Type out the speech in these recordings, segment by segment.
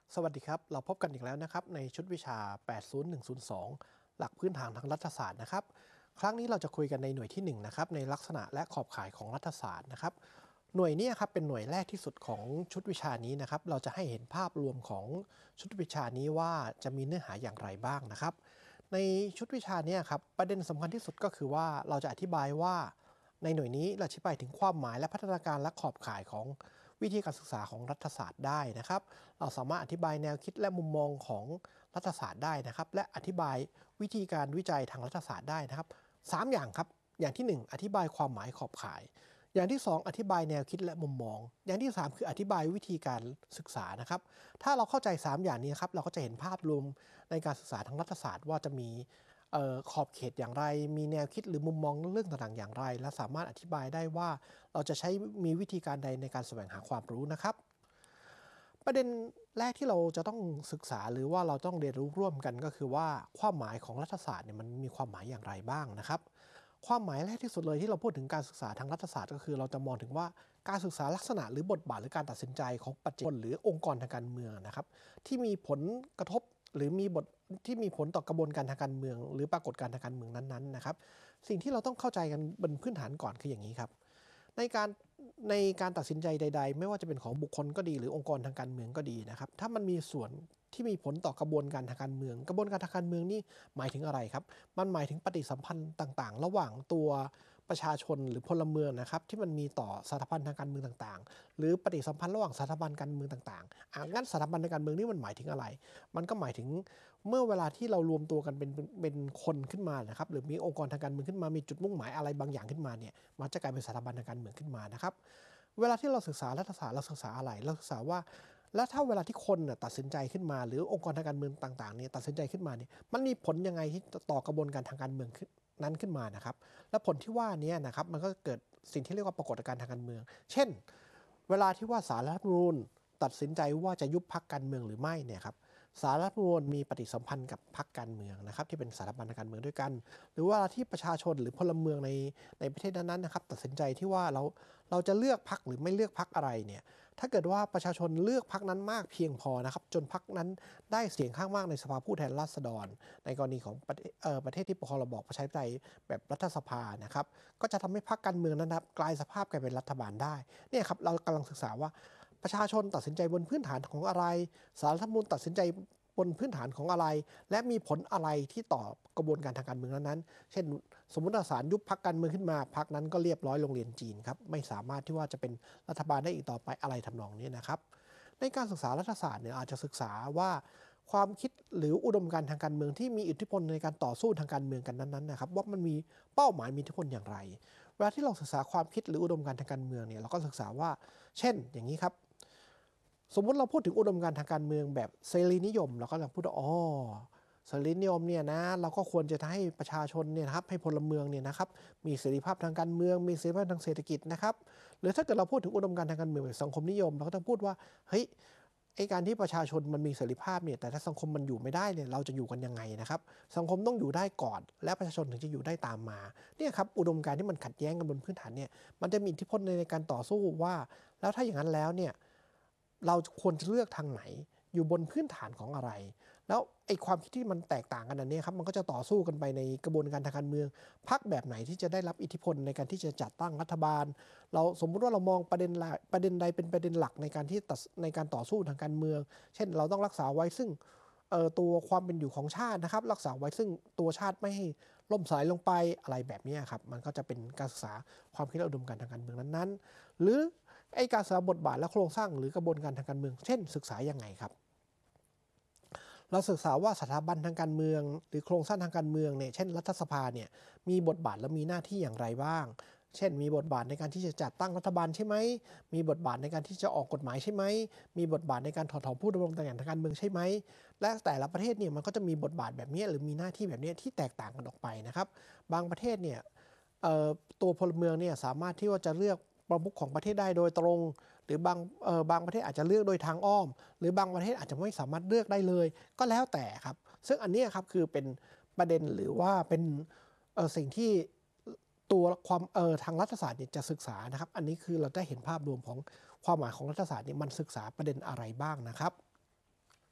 สวัสดีครับเราพบกันอีกแล้วนะครับในชุดวิชา 80102 หลักพื้นฐานทางรัฐศาสตร์นะครับครั้งนี้เราจะคุยกันในหน่วยที่1นะครับในลักษณะและขอบข่ายของรัฐศาสตร์นะครับหน่วยนี้ครับเป็นหน่วยแรกที่สุดของชุดวิชานี้นะครับเราจะให้เห็นภาพรวมของชุดวิชานี้ว่าจะมีเนื้อหาอย่างไรบ้างนะครับในชุดวิชานี้ครับประเด็นสำคัญที่สุดก็คือว่าเราจะอธิบายว่าในหน่วยนี้เราอธิบายถึงความหมายและพัฒนาการและขอบข่ายของวิธีการศึกษาของรัฐศาสตร์ได้นะครับ เราสามารถอธิบายแนวคิดและมุมมองของรัฐศาสตร์ได้นะครับและอธิบายวิธีการวิจัยทางรัฐศาสตร์ได้นะครับ3อย่างครับอย่างที่1อธิบายความหมายขอบข่ายอย่างที่2อธิบายแนวคิดและมุมมองอย่างที่3คืออธิบายวิธีการศึกษานะครับถ้าเราเข้าใจ3อย่างนี้ครับเราก็จะเห็นภาพรวมในการศึกษาทางรัฐศาสตร์ว่าจะมีขอบเขตอย่างไรมีแนวคิดหรือมุมมองเรื่องต่างๆอย่างไรและสามารถอธิบายได้ว่าเราจะใช้มีวิธีการใดในการแสวงหาความรู้นะครับ ประเด็นแรกที่เราจะต้องศึกษาหรือว่าเราต้องเรียนรู้ร่วมกันก็คือว่าความหมายของรัฐศาสตร์เนี่ยมันมีความหมายอย่างไรบ้างนะครับความหมายแรกที่สุดเลยที่เราพูดถึงการศึกษาทางรัฐศาสตร์ก็คือเราจะมองถึงว่าการศึกษาลักษณะหรือบทบาทหรือการตัดสินใจของปัจเจกชนหรือองค์กรทางการเมืองนะครับที่มีผลกระทบหรือมีบทที่มีผลต่อกระบวนการทางการเมืองหรือปรากฏการณ์ทางการเมืองนั้นๆนะครับสิ่งที่เราต้องเข้าใจกันบนพื้นฐานก่อนคืออย่างนี้ครับ ในการในการตัดสินใจใดๆไม่ว่าจะเป็นของบุคคลก็ดีหรือองค์กรทางการเมืองก็ดีนะครับถ้ามันมีส่วนที่มีผลต่อกระบวนการทางการเมืองกระบวนการทางการเมืองนี่หมายถึงอะไรครับมันหมายถึงปฏิสัมพันธ์ต่างๆระหว่างตัวประชาชนหรือพลเมืองนะครับที่มันมีต่อสถาบันทางการเมืองต่างๆหรือปฏิสัมพันธ์ระหว่างสถาบันการเมืองต่างๆงั้นสถาบันทางการเมืองนี่มันหมายถึงอะไรมันก็หมายถึงเมื่อเวลาที่เรารวมตัวกันเป็นคนขึ้นมานะครับหรือมีองค์กรทางการเมืองขึ้นมามีจุดมุ่งหมายอะไรบางอย่างขึ้นมาเนี่ยมันจะกลายเป็นสถาบันทางการเมืองขึ้นมานะครับ เวลาที่เราศึกษารัฐศาสตร์เราศึกษาอะไรเราศึกษาว่าแล้วถ้าเวลาที่คนตัดสินใจขึ้นมาหรือองค์กรทางการเมืองต่างๆเนี่ยตัดสินใจขึ้นมาเนี่ยมันมีผลยังไงที่ต่อกระบวนการทางการเมืองนั้นขึ้นมานะครับและผลที่ว่านี้นะครับมันก็เกิดสิ่งที่เรียกว่าปรากฏการณ์ทางการเมืองเช่นเวลาที่ว่าศาลรัฐธรรมนูญตัดสินใจว่าจะยุบพรรคการเมืองหรือไม่เนี่ยครับศาลรัฐธรรมนูญมีปฏิสัมพันธ์กับพรรคการเมืองนะครับที่เป็นสถาบันทางการเมืองด้วยกันหรือว่าที่ประชาชนหรือพลเมืองในประเทศนั้นๆนะครับตัดสินใจที่ว่าเราจะเลือกพรรคหรือไม่เลือกพรรคอะไรเนี่ยถ้าเกิดว่าประชาชนเลือกพรรคนั้นมากเพียงพอนะครับจนพรรคนั้นได้เสียงข้างมากในสภาผู้แทนราษฎรในกรณีของประเทศที่ปกครองระบอบประชาธิปไตยแบบรัฐสภานะครับก็จะทำให้พรรคการเมืองนั้นกลายสภาพกลายเป็นรัฐบาลได้เนี่ยครับเรากำลังศึกษาว่าประชาชนตัดสินใจบนพื้นฐานของอะไรศาลรัฐธรรมนูญตัดสินใจบนพื้นฐานของอะไรและมีผลอะไรที่ต่อกระบวนการทางการเมืองนั้นๆเช่นสมมติศาลยุบพรรคการเมืองขึ้นมาพรรคนั้นก็เรียบร้อยโรงเรียนจีนครับไม่สามารถที่ว่าจะเป็นรัฐบาลได้อีกต่อไปอะไรทำนองนี้นะครับในการศึกษารัฐศาสตร์เนี่ยอาจจะศึกษาว่าความคิดหรืออุดมการณ์ทางการเมืองที่มีอิทธิพลในการต่อสู้ทางการเมืองกันนั้นๆนะครับว่ามันมีเป้าหมายมีอิทธิพลอย่างไรเวลาที่เราศึกษาความคิดหรืออุดมการณ์ทางการเมืองเนี่ยเราก็ศึกษาว่าเช่นอย่างนี้ครับ สมมุติเราพูดถึงอุดมการณ์ทางการเมืองแบบเสรีนิยมเราก็จะพูดว่าอ๋อเสรีนิยมเนี่ยนะเราก็ควรจะให้ประชาชนเนี่ยนะครับให้พลเมืองเนี่ยนะครับมีเสรีภาพทางการเมืองมีเสรีภาพทางเศรษฐกิจนะครับหรือถ้าเกิดเราพูดถึงอุดมการณ์ทางการเมืองแบบสังคมนิยมเราก็ต้องพูดว่าเฮ้ยไอการที่ประชาชนมันมีเสรีภาพเนี่ยแต่ถ้าสังคมมันอยู่ไม่ได้เนี่ยเราจะอยู่กันยังไงนะครับสังคมต้องอยู่ได้ก่อนและประชาชนถึงจะอยู่ได้ตามมาเนี่ยครับอุดมการณ์ที่มันขัดแย้งกันบนพื้นฐานเนี่ยมันจะมีอิทธิพลในการต่อสู้ว่าแล้วถ้าอย่างนั้นแล้วเนี่ย เราควรจะเลือกทางไหนอยู่บนพื้นฐานของอะไรแล้วไอ้ความคิดที่มันแตกต่างกันอันนี้ครับมันก็จะต่อสู้กันไปในกระบวนการทางการเมืองพรรคแบบไหนที่จะได้รับอิทธิพลในการที่จะจัดตั้งรัฐบาลเราสมมุติว่าเรามองประเด็นใดเป็นประเด็นหลักในการต่อสู้ทางการเมืองเช่นเราต้องรักษาไว้ซึ่งตัวความเป็นอยู่ของชาตินะครับรักษาไว้ซึ่งตัวชาติไม่ให้ล่มสลายลงไปอะไรแบบนี้ครับมันก็จะเป็นการศึกษาความคิดและอุดมการณ์ทางการเมืองนั้นๆหรือ ไอ้การศึกษาบทบาทและโครงสร้างหรือกระบวนการทางการเมืองเช่นศึกษายังไงครับเราศึกษาว่าสถาบันทางการเมืองหรือโครงสร้างทางการเมืองเนี่ยเช่นรัฐสภาเนี่ยมีบทบาทและมีหน้าที่อย่างไรบ้างเช่นมีบทบาทในการที่จะจัดตั้งรัฐบาลใช่ไหมมีบทบาทในการที่จะออกกฎหมายใช่ไหมมีบทบาทในการถอดถอนผู้ดำรงตำแหน่งทางการเมืองใช่ไหมและแต่ละประเทศเนี่ยมันก็จะมีบทบาทแบบนี้หรือมีหน้าที่แบบนี้ที่แตกต่างกันออกไปนะครับบางประเทศเนี่ยตัวพลเมืองเนี่ยสามารถที่ว่าจะเลือกประมุขของประเทศได้โดยตรงหรือบางประเทศอาจจะเลือกโดยทางอ้อมหรือบางประเทศอาจจะไม่สามารถเลือกได้เลยก็แล้วแต่ครับซึ่งอันนี้ครับคือเป็นประเด็นหรือว่าเป็นสิ่งที่ตัวความทางรัฐศาสตร์เนี่ยจะศึกษานะครับอันนี้คือเราได้เห็นภาพรวมของความหมายของรัฐศาสตร์เนี่ยมันศึกษาประเด็นอะไรบ้างนะครับ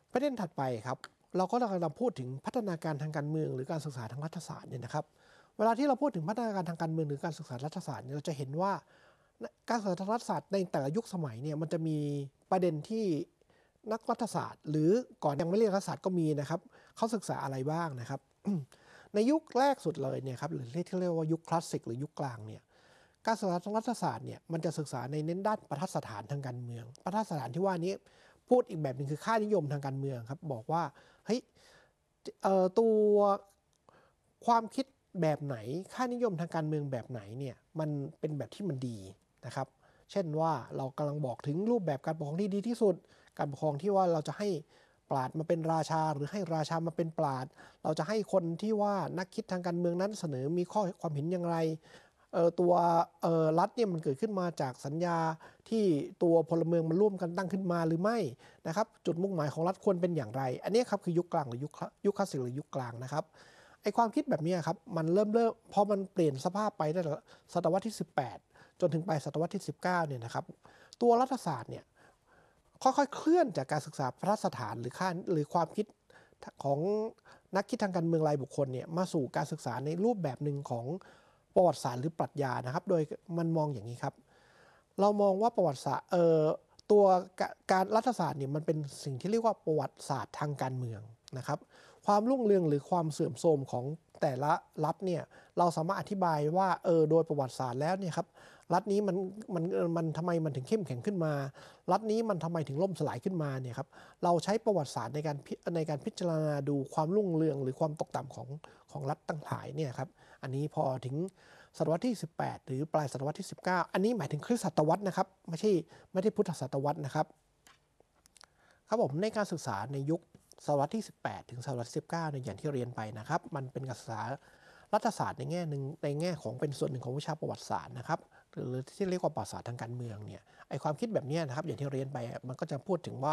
ประเด็นถัดไปครับเราก็กำลังพูดถึงพัฒนาการทางการเมืองหรือการศึกษาทางรัฐศาสตร์เนี่ยนะครับเวลาที่เราพูดถึงพัฒนาการทางการเมืองหรือการศึกษารัฐศาสตร์เนี่ยเราจะเห็นว่าการศึกษาทางรัฐศาสตร์ในแต่ละยุคสมัยเนี่ยมันจะมีประเด็นที่นักรัฐศาสตร์ หรือก่อนยังไม่เรียนรัฐศาสตร์ก็มีนะครับเขาศึกษาอะไรบ้างนะครับ ในยุคแรกสุดเลยเนี่ยครับหรือที่เรียกว่ายุคคลาสสิกหรือยุคกลางเนี่ยการศึกษาทางรัฐศาสตร์เนี่ยมันจะศึกษาในเน้นด้านประทัดสถานทางการเมืองประทัดสถานที่ว่านี้พูดอีกแบบหนึ่งคือค่านิยมทางการเมืองครับบอกว่าเฮ้ยตัวความคิดแบบไหนค่านิยมทางการเมืองแบบไหนเนี่ยมันเป็นแบบที่มันดีนะครับเช่นว่าเรากำลังบอกถึงรูปแบบการปกครองที่ดีที่สุดการปกครองที่ว่าเราจะให้ปราชญ์มาเป็นราชาหรือให้ราชามาเป็นปราชญ์เราจะให้คนที่ว่านักคิดทางการเมืองนั้นเสนอมีข้อความเห็นอย่างไรตัวรัฐเนี่ยมันเกิดขึ้นมาจากสัญญาที่ตัวพลเมืองมันร่วมกันตั้งขึ้นมาหรือไม่นะครับจุดมุ่งหมายของรัฐควรเป็นอย่างไรอันนี้ครับคือยุคกลางหรือยุคคลาสสิกหรือยุคกลางนะครับไอความคิดแบบนี้ครับมันเริ่มพอมันเปลี่ยนสภาพไปในศตวรรษที่18จนถึงปลายศตวรรษที่19เนี่ยนะครับตัวรัฐศาสตร์เนี่ยค่อยๆเคลื่อนจากการศึกษาพระสถานหรือความคิดของนักคิดทางการเมืองรายบุคคลเนี่ยมาสู่การศึกษาในรูปแบบหนึ่งของประวัติศาสตร์หรือปรัชญานะครับโดยมันมองอย่างนี้ครับเรามองว่าประวัติศาสตร์ตัวการรัฐศาสตร์เนี่ยมันเป็นสิ่งที่เรียกว่าประวัติศาสตร์ทางการเมืองนะครับความรุ่งเรืองหรือความเสื่อมโทรมของแต่ละรัฐเนี่ยเราสามารถอธิบายว่าโดยประวัติศาสตร์แล้วเนี่ยครับรัฐนี้มันทำไมมันถึงเข้มแข็งขึ้นมารัฐนี้มันทำไมถึงล่มสลายขึ้นมาเนี่ยครับเราใช้ประวัติศาสตร์ในการพิจารณาดูความรุ่งเรืองหรือความตกต่ำของรัฐต่างหลายเนี่ยครับอันนี้พอถึงศตวรรษที่18หรือปลายศตวรรษที่19อันนี้หมายถึงคริสตศตวรรษนะครับไม่ได้พุทธศตวรรษนะครับครับผมในการศึกษาในยุคศตวรรษที่18ถึงศตวรรษที่19เนี่ยอย่างที่เรียนไปนะครับมันเป็นการศึกษารัฐศาสตร์ในแง่หนึ่งในแง่ของเป็นส่วนหนึ่งของวิชาประวัติศาสตร์นะครับหรือที่เรียกว่าประวัติศาสตร์ทางการเมืองเนี่ยไอความคิดแบบนี้นะครับอย่างที่เรียนไปมันก็จะพูดถึงว่า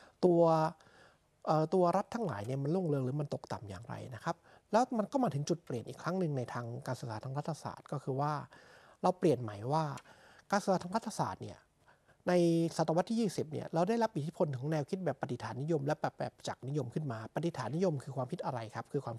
ตัวรัฐทั้งหลายเนี่ยมันรุ่งเรืองหรือมันตกต่ำอย่างไรนะครับแล้วมันก็มาถึงจุดเปลี่ยนอีกครั้งหนึ่งในทางการศึกษาทางรัฐศาสตร์ก็คือว่าเราเปลี่ยนใหม่ว่าการศึกษาทางรัฐศาสตร์เนี่ยในศตวรรษที่20เนี่ยเราได้รับอิทธิพลของแนวคิดแบบปฏิฐานนิยมและแบบจักรนิยมขึ้นมาปฏิฐานนิยมคือความคิดอะไรครับคือความ